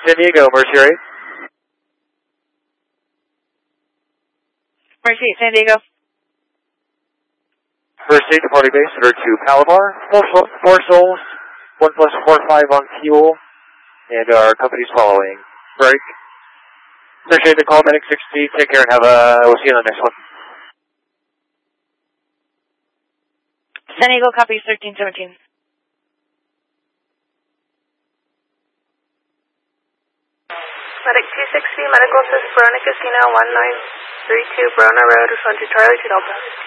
San Diego, Mercy. Mercy, San Diego. First aid departing base, order to Palomar. 4 souls, 1+45 on fuel, and our company's following. Break. Appreciate the call, Medic 60. Take care and we'll see you on the next one. San Diego copies 1317. Medic 260, medical assist, Verona Casino, 1932 Verona Road, respond to Charlie 2 Delta.